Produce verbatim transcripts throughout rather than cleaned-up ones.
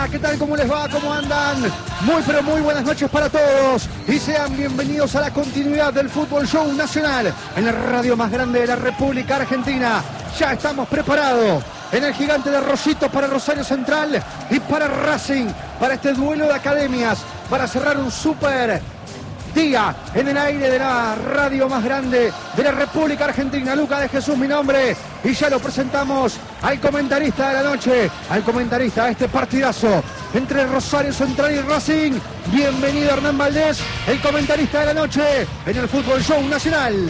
Hola, ¿qué tal? ¿Cómo les va? ¿Cómo andan? Muy pero muy buenas noches para todos y sean bienvenidos a la continuidad del Fútbol Show Nacional en la radio más grande de la República Argentina. Ya estamos preparados en el Gigante de Rosito para Rosario Central y para Racing, para este duelo de academias, para cerrar un súper día en el aire de la radio más grande de la República Argentina. Luca de Jesús, mi nombre, y ya lo presentamos al comentarista de la noche, al comentarista de este partidazo entre Rosario Central y Racing. Bienvenido Hernán Valdés, el comentarista de la noche en el Fútbol Show Nacional.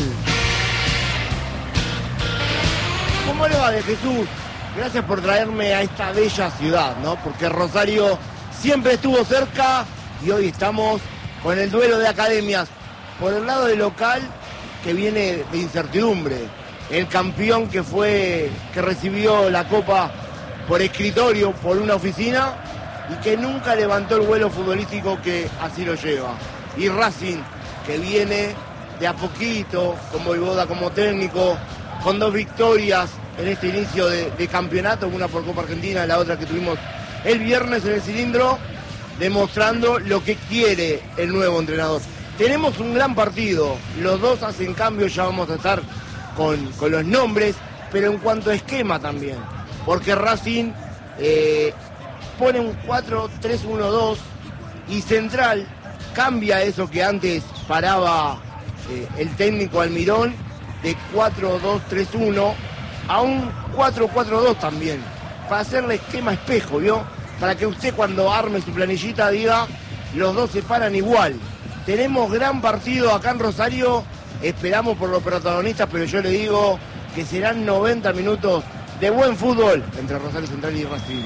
¿Cómo le va de Jesús? Gracias por traerme a esta bella ciudad, ¿no? Porque Rosario siempre estuvo cerca y hoy estamos con el duelo de academias. Por el lado del local, que viene de incertidumbre. El campeón que fue, que recibió la copa por escritorio, por una oficina, y que nunca levantó el vuelo futbolístico que así lo lleva. Y Racing, que viene de a poquito, con Voivoda como técnico, con dos victorias en este inicio de, de campeonato, una por Copa Argentina y la otra que tuvimos el viernes en el cilindro, demostrando lo que quiere el nuevo entrenador. Tenemos un gran partido, los dos hacen cambio, ya vamos a estar con, con los nombres, pero en cuanto a esquema también, porque Racing eh, pone un cuatro tres uno dos y Central cambia eso que antes paraba eh, el técnico Almirón de cuatro dos tres uno a un cuatro cuatro dos también, para hacerle esquema espejo, ¿vio? Para que usted cuando arme su planillita diga, los dos se paran igual. Tenemos gran partido acá en Rosario, esperamos por los protagonistas, pero yo le digo que serán noventa minutos de buen fútbol entre Rosario Central y Racing.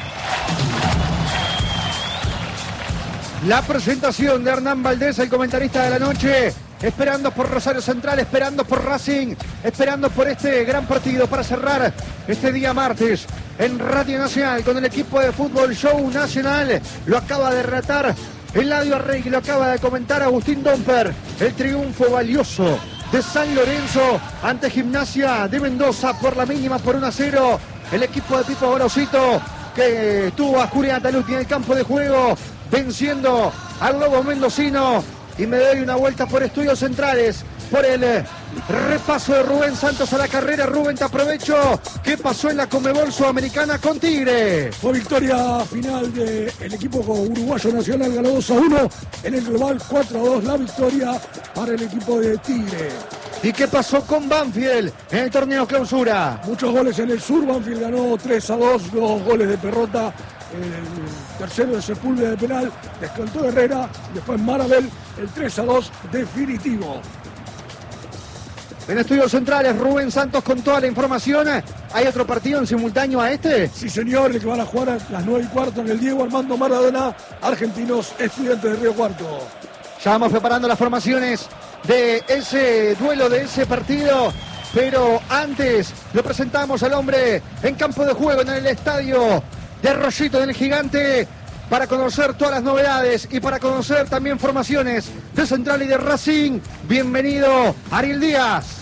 La presentación de Hernán Valdés, el comentarista de la noche, esperando por Rosario Central, esperando por Racing, esperando por este gran partido para cerrar este día martes en Radio Nacional con el equipo de Fútbol Show Nacional. Lo acaba de relatar Eladio Arrey, lo acaba de comentar Agustín Domper. El triunfo valioso de San Lorenzo ante Gimnasia de Mendoza por la mínima, por uno a cero. El equipo de Pipo Gorosito, que tuvo a Julián Taluti en el campo de juego, venciendo al Lobo Mendocino. Y me doy una vuelta por Estudios Centrales, por el eh, repaso de Rubén Santos a la carrera. Rubén, te aprovecho. ¿Qué pasó en la Conmebol Sudamericana con Tigre? Fue victoria final del equipo uruguayo nacional, ganó dos a uno en el global, cuatro a dos la victoria para el equipo de Tigre. ¿Y qué pasó con Banfield en el torneo clausura? Muchos goles en el sur, Banfield ganó tres a dos, dos goles de Perrota. El tercero de Sepúlveda de penal, descontó Herrera, después Marabel, el tres a dos definitivo. En Estudios Centrales, Rubén Santos con toda la información. ¿Hay otro partido en simultáneo a este? Sí, señor, el que van a jugar a las nueve y cuarto en el Diego Armando Maradona, Argentinos Estudiantes de Río Cuarto. Ya vamos preparando las formaciones de ese duelo, de ese partido. Pero antes lo presentamos al hombre en campo de juego en el estadio de Rosito del Gigante, para conocer todas las novedades y para conocer también formaciones de Central y de Racing. Bienvenido, Ariel Díaz.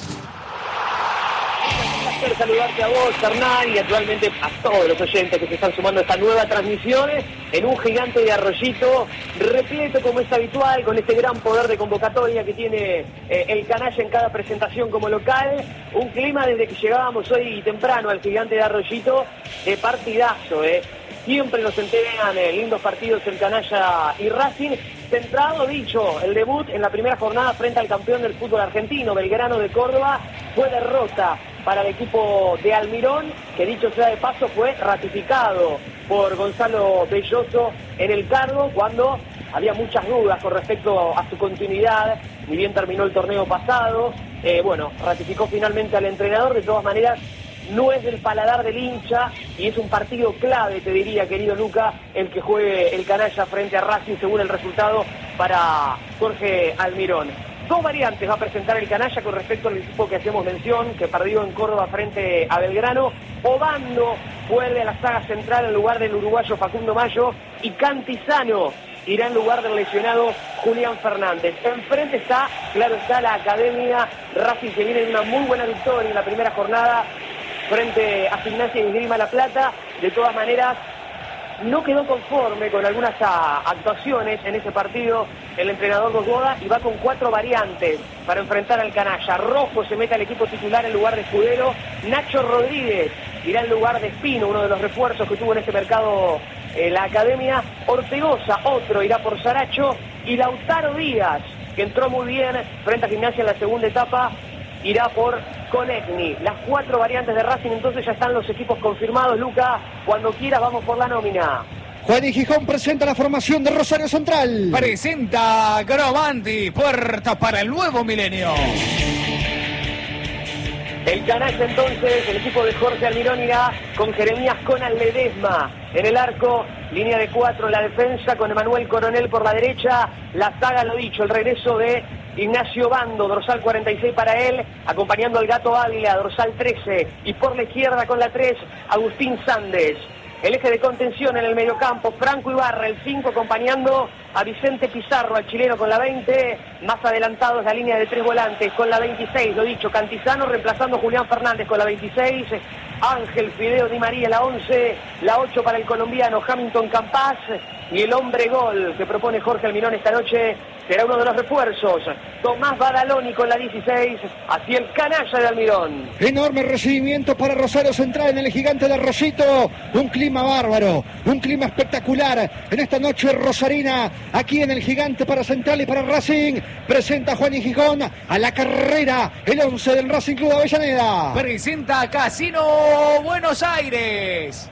Un placer saludarte a vos, Hernán, y actualmente a todos los oyentes que se están sumando a esta nueva transmisión en un Gigante de Arroyito, repleto como es habitual, con este gran poder de convocatoria que tiene eh, el canalla en cada presentación como local. Un clima desde que llegábamos hoy temprano al Gigante de Arroyito, de partidazo, eh. Siempre nos entregan eh, lindos partidos el canalla y Racing. Centrado, dicho, el debut en la primera jornada frente al campeón del fútbol argentino, Belgrano de Córdoba, fue derrota para el equipo de Almirón, que dicho sea de paso fue ratificado por Gonzalo Belloso en el cargo cuando había muchas dudas con respecto a su continuidad, ni bien terminó el torneo pasado. Eh, bueno, ratificó finalmente al entrenador. De todas maneras, no es del paladar del hincha y es un partido clave, te diría, querido Luca, el que juegue el canalla frente a Racing según el resultado para Jorge Almirón. Dos variantes va a presentar el canalla con respecto al equipo que hacemos mención, que perdió en Córdoba frente a Belgrano. Obando vuelve a la saga central en lugar del uruguayo Facundo Mayo y Cantizano irá en lugar del lesionado Julián Fernández. Enfrente está, claro está, la academia Racing, que viene de una muy buena victoria en la primera jornada frente a Gimnasia y Esgrima La Plata. De todas maneras, no quedó conforme con algunas a, actuaciones en ese partido el entrenador Bogoda y va con cuatro variantes para enfrentar al canalla. Rojo se mete al equipo titular en lugar de Escudero. Nacho Rodríguez irá en lugar de Espino, uno de los refuerzos que tuvo en este mercado eh, la academia. Ortegoza, otro, irá por Saracho. Y Lautaro Díaz, que entró muy bien frente a Gimnasia en la segunda etapa, irá por Conegni. Las cuatro variantes de Racing, entonces ya están los equipos confirmados. Luca, cuando quieras vamos por la nómina. Juan y Gijón presenta la formación de Rosario Central. Presenta Grovanti, puerta para el nuevo milenio. El canalla entonces, el equipo de Jorge Almirón irá con Jeremías Conan Ledesma en el arco, línea de cuatro en la defensa con Emanuel Coronel por la derecha, la saga, lo dicho, el regreso de Ignacio Bando, dorsal cuarenta y seis para él, acompañando al Gato Ávila, dorsal trece, y por la izquierda con la tres, Agustín Sández. El eje de contención en el mediocampo, Franco Ibarra, el cinco, acompañando a Vicente Pizarro, al chileno con la veinte. Más adelantado es la línea de tres volantes con la veintiséis, lo dicho, Cantizano reemplazando a Julián Fernández con la veintiséis. Ángel Fideo Di María la once, la ocho para el colombiano Hamilton Campas. Y el hombre gol que propone Jorge Almirón esta noche será uno de los refuerzos, Tomás Badaloni con la dieciséis, hacia el canalla de Almirón. Enorme recibimiento para Rosario Central en el Gigante de Arroyito. Un clima bárbaro, un clima espectacular en esta noche rosarina, aquí en el Gigante para Central y para Racing. Presenta Juan y Gijón a la carrera, el once del Racing Club de Avellaneda. Presenta Casino Buenos Aires.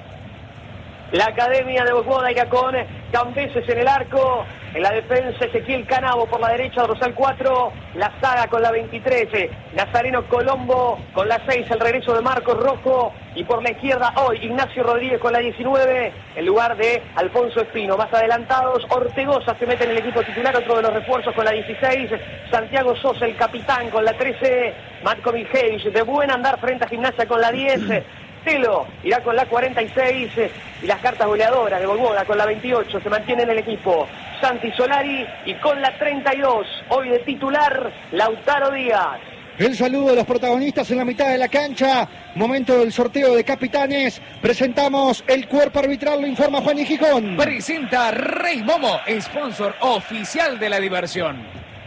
La academia de Bogoda irá con Cambeses en el arco. En la defensa Ezequiel Canavo por la derecha, dorsal cuatro. La saga con la veintitrés. Nazareno Colombo con la seis. El regreso de Marcos Rojo. Y por la izquierda hoy Ignacio Rodríguez con la diecinueve. En lugar de Alfonso Espino. Más adelantados, Ortegoza se mete en el equipo titular. Otro de los refuerzos con la dieciséis. Santiago Sosa, el capitán, con la trece. Matko Miljevic de buen andar frente a Gimnasia con la diez. Telo irá con la cuarenta y seis y las cartas goleadoras de Bogoda con la veintiocho se mantienen en el equipo. Santi Solari y con la treinta y dos, hoy de titular, Lautaro Díaz. El saludo de los protagonistas en la mitad de la cancha. Momento del sorteo de capitanes. Presentamos el cuerpo arbitral, lo informa Juan y Gijón. Presenta Rey Momo, sponsor oficial de la diversión.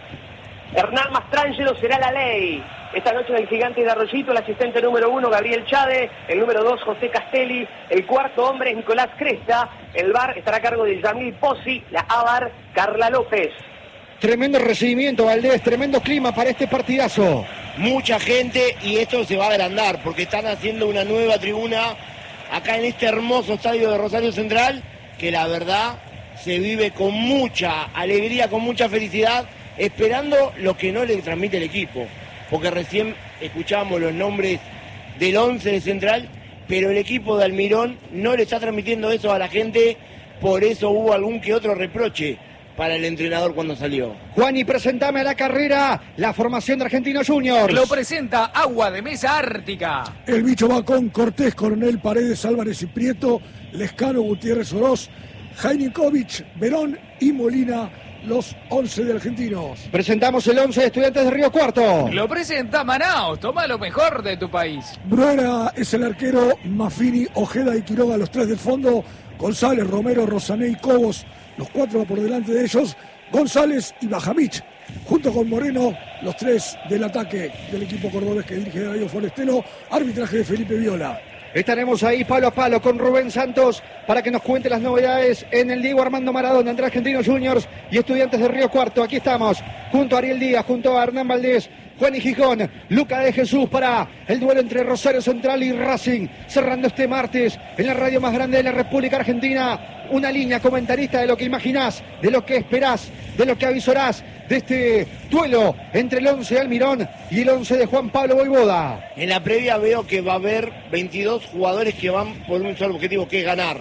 Hernán Mastrangelo será la ley. Esta noche en el Gigante de Arroyito, el asistente número uno, Gabriel Chade, el número dos, José Castelli, el cuarto hombre es Nicolás Cresta, el V A R estará a cargo de Yamil Pozzi, la A V A R, Carla López. Tremendo recibimiento, Valdés, tremendo clima para este partidazo. Mucha gente y esto se va a agrandar porque están haciendo una nueva tribuna acá en este hermoso estadio de Rosario Central, que la verdad se vive con mucha alegría, con mucha felicidad, esperando lo que no le transmite el equipo. Porque recién escuchábamos los nombres del once de Central, pero el equipo de Almirón no le está transmitiendo eso a la gente, por eso hubo algún que otro reproche para el entrenador cuando salió. Juan, y presentame a la carrera la formación de Argentinos Juniors. Lo presenta Agua de Mesa Ártica. El bicho va con Cortés, Coronel, Paredes, Álvarez y Prieto, Lescano, Gutiérrez, Oroz, Jainikovic, Verón y Molina, los once de Argentinos. Presentamos el once de Estudiantes de Río Cuarto. Lo presenta Manaos, toma lo mejor de tu país. Bruera es el arquero, Maffini, Ojeda y Quiroga, los tres del fondo, González, Romero, Rosané y Cobos, los cuatro por delante de ellos, González y Bajamich, junto con Moreno, los tres del ataque del equipo cordobés que dirige Darío Forestelo, arbitraje de Felipe Viola. Estaremos ahí palo a palo con Rubén Santos para que nos cuente las novedades en el Diego Armando Maradona entre Argentinos Juniors y Estudiantes de Río Cuarto. Aquí estamos, junto a Ariel Díaz, junto a Hernán Valdés, Juan y Gijón, Luca de Jesús para el duelo entre Rosario Central y Racing, cerrando este martes en la radio más grande de la República Argentina. Una línea comentarista de lo que imaginás, de lo que esperás, de lo que avisorás de este duelo entre el once de Almirón y el once de Juan Pablo Voivoda. En la previa veo que va a haber veintidós jugadores que van por un solo objetivo, que es ganar.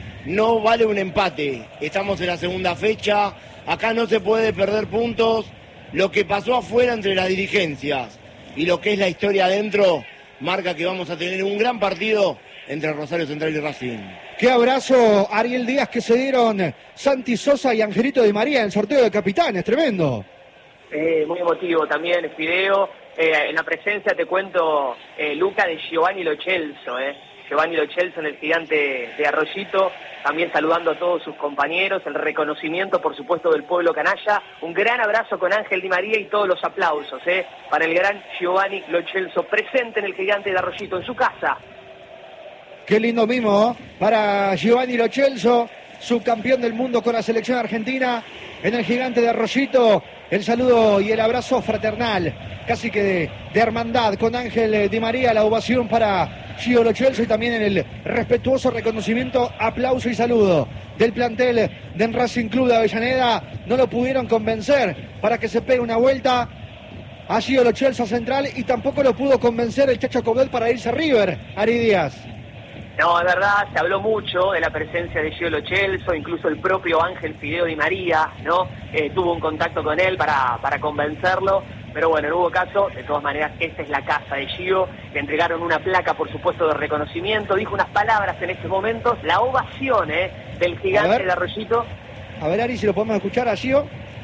No vale un empate. Estamos en la segunda fecha. Acá no se puede perder puntos. Lo que pasó afuera entre las dirigencias y lo que es la historia adentro marca que vamos a tener un gran partido entre Rosario Central y Racing. Qué abrazo, Ariel Díaz, que se dieron Santi Sosa y Angelito Di María en el sorteo de capitanes, tremendo. Eh, muy emotivo también, Fideo. Eh, en la presencia, te cuento, eh, Luca, de Giovanni Lo Celso, eh. Giovanni Lo Celso en el Gigante de Arroyito, también saludando a todos sus compañeros, el reconocimiento por supuesto del pueblo canalla, un gran abrazo con Ángel Di María y todos los aplausos ¿eh? para el gran Giovanni Lo Celso, presente en el Gigante de Arroyito, en su casa. Qué lindo mimo para Giovanni Lo Celso, subcampeón del mundo con la selección argentina en el Gigante de Arroyito. El saludo y el abrazo fraternal, casi que de, de hermandad con Ángel Di María, la ovación para Gio Lo Celso y también en el respetuoso reconocimiento, aplauso y saludo del plantel de Racing Club de Avellaneda. No lo pudieron convencer para que se pegue una vuelta a Gio Lo Celso central y tampoco lo pudo convencer el Chacho Caudel para irse a River, Ari Díaz. No, es verdad, se habló mucho de la presencia de Gio Lo Celso, incluso el propio Ángel Fideo Di María, ¿no? Eh, tuvo un contacto con él para, para convencerlo, pero bueno, no hubo caso. De todas maneras, esta es la casa de Gio, le entregaron una placa, por supuesto, de reconocimiento, dijo unas palabras en estos momentos, la ovación ¿eh? del Gigante de Arroyito. A ver, Ari, si lo podemos escuchar a Gio.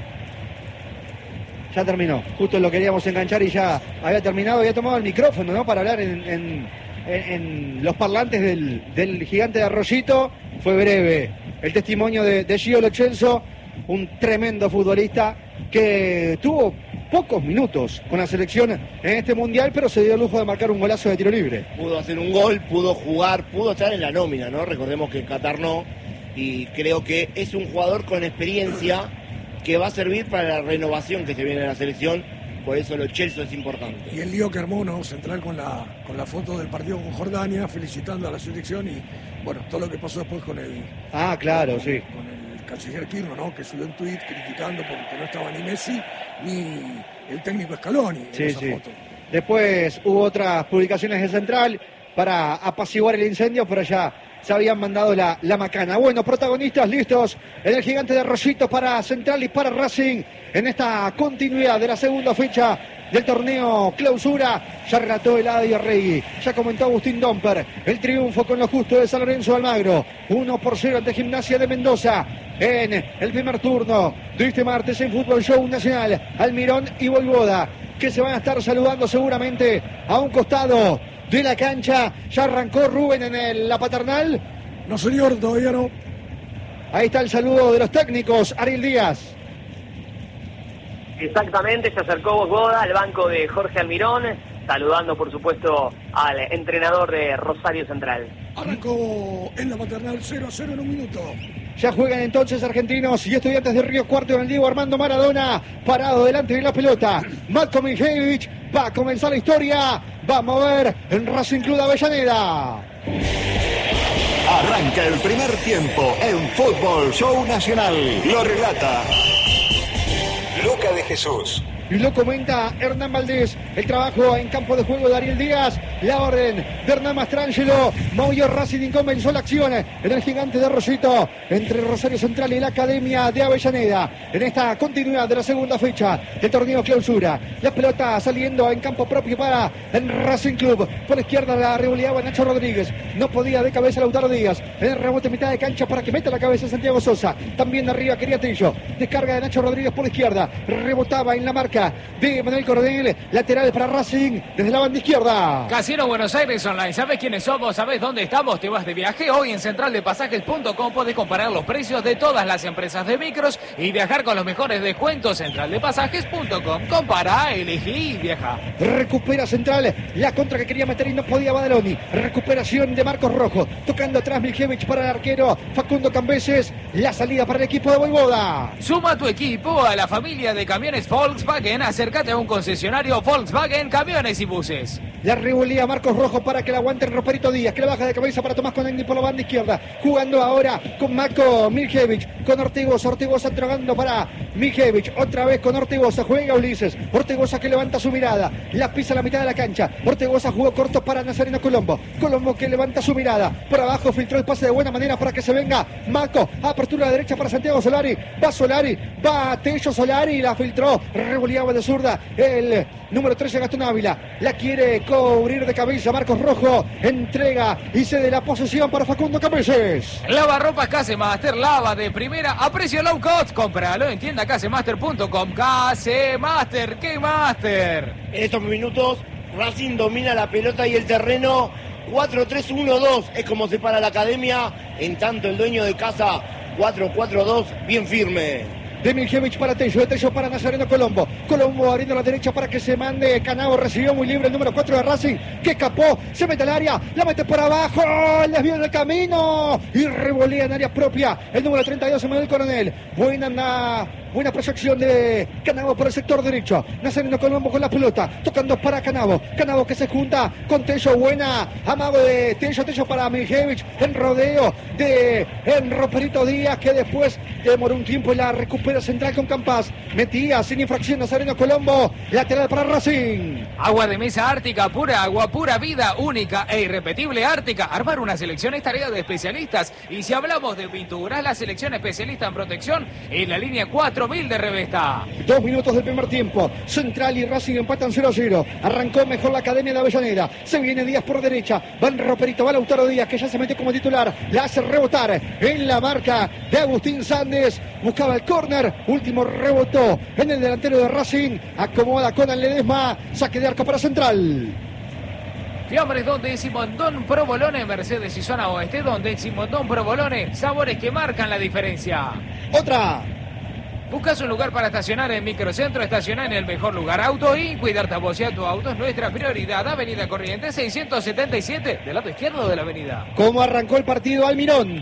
Ya terminó, justo lo queríamos enganchar y ya había terminado, había tomado el micrófono, ¿no? Para hablar en... en... En, en los parlantes del, del Gigante de Arroyito. Fue breve el testimonio de, de Gio Lo Celso, un tremendo futbolista que tuvo pocos minutos con la selección en este mundial, pero se dio el lujo de marcar un golazo de tiro libre. Pudo hacer un gol, pudo jugar, pudo estar en la nómina, ¿no? Recordemos que Qatar no, y creo que es un jugador con experiencia que va a servir para la renovación que se viene en la selección. Por eso Lo Celso es importante. Y el lío que armó, ¿no? Central con la, con la foto del partido con Jordania, felicitando a la selección y, bueno, todo lo que pasó después con el... Ah, claro, con, sí. Con el canciller Pirlo, ¿no? Que subió un tuit criticando porque no estaba ni Messi ni el técnico Scaloni en sí, esa sí. foto. Después hubo otras publicaciones de Central para apaciguar el incendio, pero ya se habían mandado la, la macana. Bueno, protagonistas listos en el Gigante de Arroyito para Central y para Racing en esta continuidad de la segunda fecha del torneo Clausura. Ya relató el Adi Arregui, ya comentó Agustín Domper, el triunfo con lo justo de San Lorenzo de Almagro, uno por cero ante Gimnasia de Mendoza en el primer turno de este martes en Fútbol Show Nacional. Almirón y Voivoda, que se van a estar saludando seguramente a un costado de la cancha. Ya arrancó Rubén en el, la paternal. No, señor, todavía no. Ahí está el saludo de los técnicos. Ariel Díaz. Exactamente, se acercó Voivoda al banco de Jorge Almirón, saludando por supuesto al entrenador de Rosario Central. Arrancó en la paternal cero a cero en un minuto. Ya juegan entonces Argentinos y Estudiantes de Río Cuarto en el Diego Armando Maradona, parado delante de la pelota. Matko Miljevic va a comenzar la historia, va a mover en Racing Club de Avellaneda. Arranca el primer tiempo en Fútbol Show Nacional. Lo relata Luca de Jesús. Y lo comenta Hernán Valdés, el trabajo en campo de juego de Ariel Díaz, la orden de Hernán Mastrangelo. Movió Racing, comenzó la acción en el Gigante de Arroyito entre Rosario Central y la Academia de Avellaneda en esta continuidad de la segunda fecha del torneo Clausura. La pelota saliendo en campo propio para el Racing Club. Por la izquierda la revoleaba Nacho Rodríguez, no podía de cabeza Lautaro Díaz, en el rebote mitad de cancha para que meta la cabeza Santiago Sosa. También de arriba quería Tello, descarga de Nacho Rodríguez por la izquierda, rebotaba en la marca de Manuel Coronel, lateral para Racing desde la banda izquierda. Casino Buenos Aires Online, ¿sabes quiénes somos? ¿Sabes dónde estamos? ¿Te vas de viaje? Hoy en central de pasajes punto com podés comparar los precios de todas las empresas de micros y viajar con los mejores descuentos. central de pasajes punto com, compara, elegí y viaja. Recupera Central, la contra que quería meter y no podía Badaloni. Recuperación de Marcos Rojo, tocando atrás Miljevic para el arquero Facundo Cambeses, la salida para el equipo de Voivoda. Suma tu equipo a la familia de camiones Volkswagen. Acércate a un concesionario Volkswagen Camiones y Buses. La revolía Marcos Rojo para que la aguante Roperito Díaz, que la baja de cabeza para Tomás Conegni por la banda izquierda, jugando ahora con Marco Miljevic, con Ortigosa, Ortigosa entregando para Miljevic, otra vez con Ortigosa, juega Ulises, Ortigosa que levanta su mirada, la pisa a la mitad de la cancha, Ortigosa jugó corto para Nazareno Colombo, Colombo que levanta su mirada, por abajo filtró el pase de buena manera para que se venga Marco, apertura a la derecha para Santiago Solari, va Solari, va Tello Solari, la filtró, revoleaba de zurda, el número trece Gastón Ávila, la quiere cubrir de cabeza Marcos Rojo, entrega y cede la posesión para Facundo Cambeses. Lava ropas Casemaster, lava de primera a precio low cost, cómpralo en tienda casemaster punto com. Casemaster, ¿qué master? En estos minutos Racing domina la pelota y el terreno cuatro tres uno dos es como se para la academia, en tanto el dueño de casa cuatro cuatro dos, bien firme. De Miljevic para Tello, de Tello para Nazareno Colombo. Colombo abriendo a la derecha para que se mande. Canavo recibió muy libre el número cuatro de Racing, que escapó, se mete al área, la mete por abajo, les viene el camino y revolea en área propia. El número treinta y dos, Emanuel Coronel. Buena na, buena proyección de Canavo por el sector derecho. Nazareno Colombo con la pelota, tocando para Canavo. Canavo que se junta con Tello, buena amago de Tello, Tello para Miljevic. En rodeo de en Roperito Díaz, que después demoró un tiempo y la recupera central con Campas. Metía sin infracción Nazareno Colombo. Lateral para Racing. Agua de mesa Ártica, pura agua, pura vida, única e irrepetible Ártica. Armar una selección es tarea de especialistas. Y si hablamos de pinturas, la selección especialista en protección en la línea cuatro mil de Revesta. Dos minutos del primer tiempo. Central y Racing empatan cero a cero. Arrancó mejor la academia de Avellaneda. Se viene Díaz por derecha. Va en Roperito, va Lautaro Díaz, que ya se metió como titular. La hace rebotar en la marca de Agustín Sández. Buscaba el córner. Último rebotó en el delantero de Racing. Acomoda con Ledesma. Saque de arco para Central. Fiambres donde Simondón Provolone, Mercedes y zona oeste, donde Simondón Provolone, sabores que marcan la diferencia. Otra. ¿Buscas un lugar para estacionar en Microcentro? Estacionar en el mejor lugar auto y cuidarte a vos y a tu auto es nuestra prioridad. Avenida Corrientes seiscientos setenta y siete, del lado izquierdo de la avenida. ¿Cómo arrancó el partido Almirón?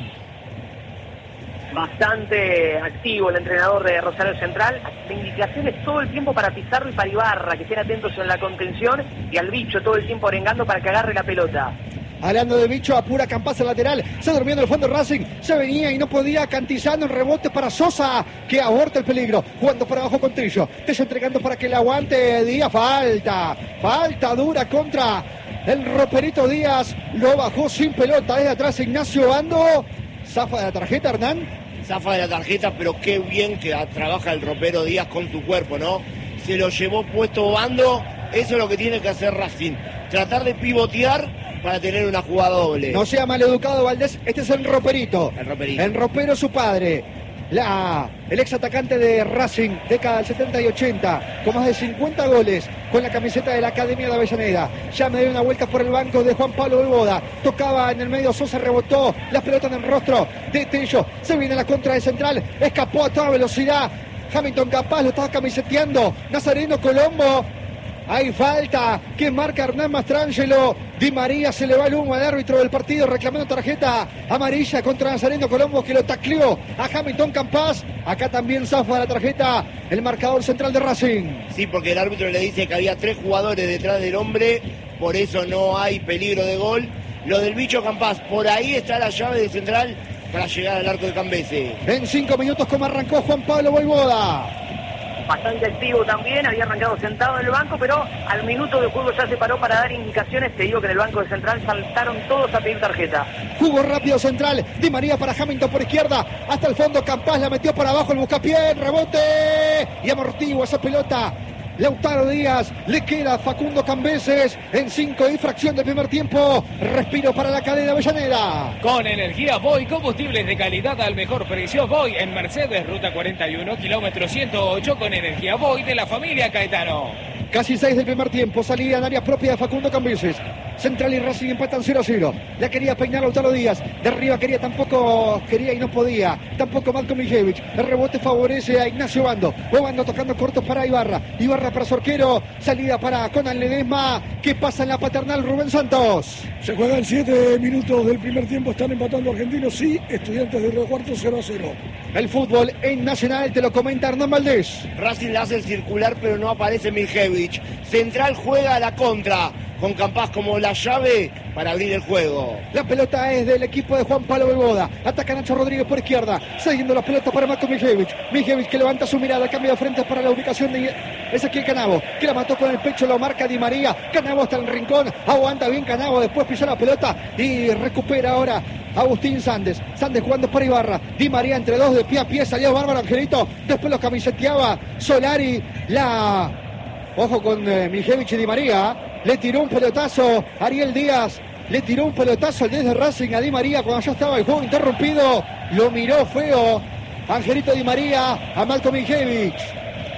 Bastante activo el entrenador de Rosario Central, indicaciones todo el tiempo para Pizarro y para Ibarra, que estén atentos en la contención, y al Bicho todo el tiempo arengando para que agarre la pelota. Hablando de Bicho, apura Campas al lateral, se durmió en el fondo Racing, se venía y no podía, cantizando el rebote para Sosa, que aborta el peligro, jugando por abajo con Tello, Tello entregando para que le aguante Díaz, falta, falta dura contra el Roperito Díaz, lo bajó sin pelota, desde atrás Ignacio Bando, zafa de la tarjeta Hernán. Zafa de la tarjeta, pero qué bien que trabaja el Ropero Díaz con su cuerpo, ¿no? Se lo llevó puesto Bando, eso es lo que tiene que hacer Racing, tratar de pivotear para tener una jugada doble. No sea maleducado Valdés, este es el Roperito. El Roperito. El Ropero su padre. La, el ex atacante de Racing, década del setenta y ochenta, con más de cincuenta goles, con la camiseta de la Academia de Avellaneda. Ya me dio una vuelta por el banco de Juan Pablo Boivoda. Tocaba en el medio, Sosa rebotó, las pelotas en el rostro de Tello. Se viene la contra de Central, escapó a toda velocidad. Hamilton Capaz lo estaba camiseteando. Nazareno Colombo. Hay falta que marca Hernán Mastrangelo. Di María se le va el humo al árbitro del partido reclamando tarjeta amarilla contra Nazareno Colombo, que lo tacleó a Hamilton Campas. Acá también zafa la tarjeta el marcador central de Racing. Sí, porque el árbitro le dice que había tres jugadores detrás del hombre, por eso no hay peligro de gol. Lo del Bicho Campas, por ahí está la llave de Central para llegar al arco de Cambese. En cinco minutos, como arrancó Juan Pablo Boivoda. Bastante activo también, había arrancado sentado en el banco, pero al minuto de juego ya se paró para dar indicaciones. Te digo que en el banco de Central saltaron todos a pedir tarjeta. Jugó rápido Central, Di María para Hamilton por izquierda, hasta el fondo Campas la metió para abajo, el buscapié, rebote y amortigua esa pelota. Lautaro Díaz, le queda Facundo Cambeses en cinco y fracción del primer tiempo. Respiro para la cadena Avellaneda. Con energía Voy, combustibles de calidad al mejor precio. Voy en Mercedes, ruta cuarenta y uno, kilómetro ciento ocho, con energía Voy de la familia Caetano. Casi seis del primer tiempo, salida en área propia de Facundo Cambeses. Central y Racing empatan cero a cero. La quería peinar Lautaro Díaz. De arriba quería, tampoco quería y no podía. Tampoco Malcolm Miljevic. El rebote favorece a Ignacio Bando. O Bando tocando cortos para Ibarra. Ibarra para Sorquero. Salida para Conan Ledesma. Que pasa en la paternal Rubén Santos. Se juegan siete minutos del primer tiempo. Están empatando Argentinos y Estudiantes de Río Cuarto cero a cero. El fútbol en Nacional te lo comenta Hernán Valdés. Racing la hace el circular, pero no aparece Miljevic. Central juega a la contra, con Campas como la llave para abrir el juego. La pelota es del equipo de Juan Pablo Boivoda. Ataca Nacho Rodríguez por izquierda, siguiendo la pelota para Marco Miljevic. Miljevic que levanta su mirada, cambio de frente para la ubicación de Ezequiel Canavo, que la mató con el pecho, lo marca Di María. Canavo hasta el rincón, aguanta bien Canavo, después pisó la pelota y recupera ahora Agustín Sández. Sández jugando para Ibarra. Di María entre dos de pie a pie, salió bárbaro Angelito, después lo camiseteaba Solari. La... Ojo con eh, Miljevic y Di María. Le tiró un pelotazo Ariel Díaz. Le tiró un pelotazo al diez de Racing a Di María cuando ya estaba el juego interrumpido. Lo miró feo Angelito Di María a Malcolm Miljevic.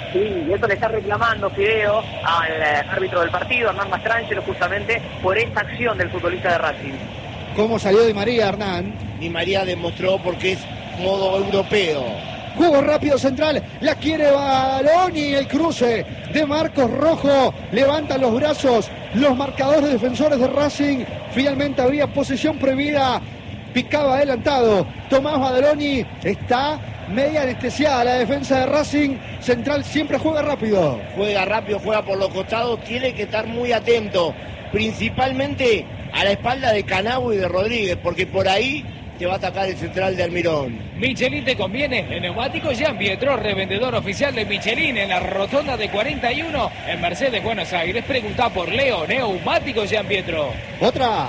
Sí, y eso le está reclamando Fideo al eh, árbitro del partido, Hernán Mastrangelo, justamente por esta acción del futbolista de Racing. ¿Cómo salió Di María, Hernán? Di María demostró porque es modo europeo. Juego rápido central, la quiere Baloni, el cruce de Marcos Rojo, levantan los brazos los marcadores defensores de Racing, finalmente había posición prohibida, picaba adelantado Tomás Badaloni, está media anestesiada la defensa de Racing, central siempre juega rápido. Juega rápido, juega por los costados, tiene que estar muy atento, principalmente a la espalda de Canavo y de Rodríguez, porque por ahí te va a atacar el central de Almirón. Michelin te conviene. El neumático Jean Pietro, revendedor oficial de Michelin en la rotonda de cuarenta y uno en Mercedes, Buenos Aires. Pregunta por Leo, neumático Jean Pietro. Otra.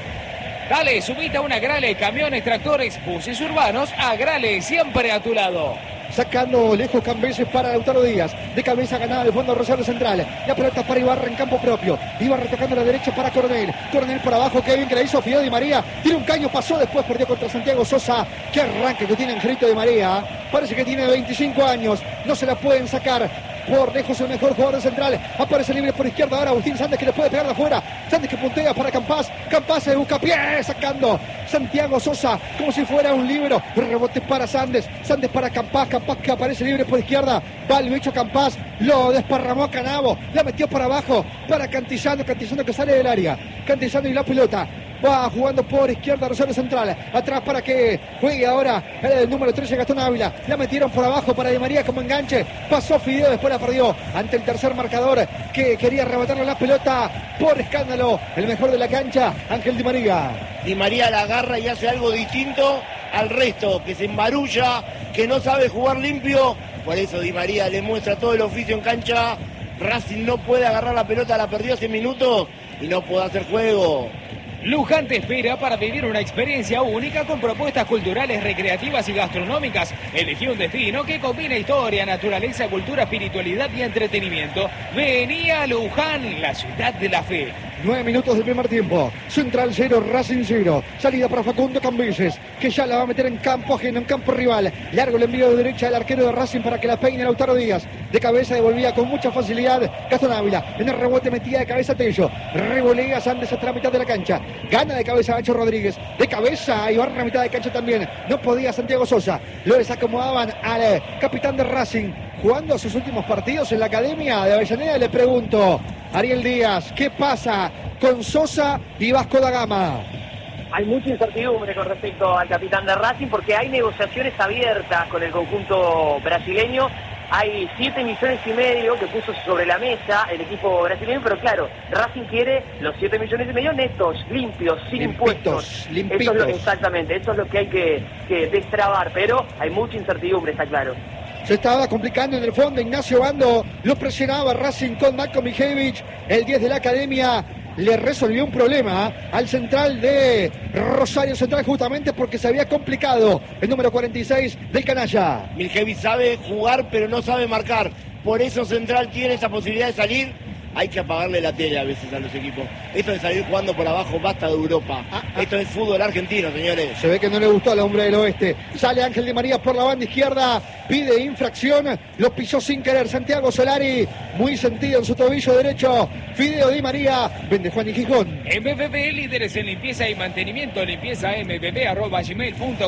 Dale, subite a una Grale, camiones, tractores, buses urbanos, a Grale, siempre a tu lado. Sacando lejos Cambeses para Lautaro Díaz. De cabeza ganada de fondo Rosario Central. La pelota para Ibarra en campo propio. Ibarra tocando a la derecha para Coronel. Coronel por abajo. Qué bien que la hizo Fideo Di María. Tiene un caño, pasó después, perdió contra Santiago Sosa. Qué arranque que tiene Angelito Di María. Parece que tiene veinticinco años. No se la pueden sacar. Por lejos el mejor jugador de Central. Aparece libre por izquierda ahora Agustín Sández, que le puede pegar de afuera. Sández que puntea para Campás. Campás se busca pie, sacando Santiago Sosa como si fuera un libro. Rebote para Sández. Sández para Campás. Campás que aparece libre por izquierda. Va el bicho Campás. Lo desparramó a Canavo. La metió para abajo para Cantillano. Cantillano que sale del área. Cantillano y la pelota. Va jugando por izquierda Rosario Central. Atrás para que juegue ahora el número trece Gastón Ávila. La metieron por abajo para Di María como enganche. Pasó Fideo, después la perdió ante el tercer marcador que quería arrebatarle la pelota por escándalo. El mejor de la cancha, Ángel Di María. Di María la agarra y hace algo distinto al resto, que se embarulla, que no sabe jugar limpio. Por eso Di María le muestra todo el oficio en cancha. Racing no puede agarrar la pelota, la perdió hace minutos y no puede hacer juego. Luján te espera para vivir una experiencia única con propuestas culturales, recreativas y gastronómicas. Elegí un destino que combina historia, naturaleza, cultura, espiritualidad y entretenimiento. Vení a Luján, la ciudad de la fe. Nueve minutos del primer tiempo. Central cero, Racing cero. Salida para Facundo Cambises, que ya la va a meter en campo ajeno, en campo rival. Largo el envío de derecha del arquero de Racing para que la peine Lautaro Díaz. De cabeza devolvía con mucha facilidad Gastón Ávila. En el rebote metía de cabeza Tello. Revolea Sández hasta la mitad de la cancha. Gana de cabeza Nacho Rodríguez. De cabeza Ibarra a mitad de cancha también. No podía Santiago Sosa. Lo desacomodaban al eh, capitán de Racing. Jugando sus últimos partidos en la academia de Avellaneda, le pregunto, Ariel Díaz, ¿qué pasa con Sosa y Vasco da Gama? Hay mucha incertidumbre con respecto al capitán de Racing porque hay negociaciones abiertas con el conjunto brasileño. Hay siete millones y medio que puso sobre la mesa el equipo brasileño, pero claro, Racing quiere los siete millones y medio netos, limpios, sin limpitos, impuestos. Limpitos. Eso es lo, exactamente, eso es lo que hay que, que destrabar, pero hay mucha incertidumbre, está claro. Se estaba complicando en el fondo, Ignacio Bando lo presionaba Racing con Marko Mijevich, el diez de la academia. Le resolvió un problema al central de Rosario Central justamente porque se había complicado el número cuarenta y seis del canalla. Mijevich sabe jugar pero no sabe marcar. Por eso Central tiene esa posibilidad de salir. Hay que apagarle la tele a veces a los equipos. Esto de salir jugando por abajo basta de Europa. Ah, ah. Esto es fútbol argentino, señores. Se ve que no le gustó al hombre del oeste. Sale Ángel Di María por la banda izquierda. Pide infracción. Lo pisó sin querer Santiago Solari. Muy sentido en su tobillo derecho. Fideo Di María. Vende Juan y Gijón. M V P, líderes en limpieza y mantenimiento. Limpieza M V P arroba gmail punto com.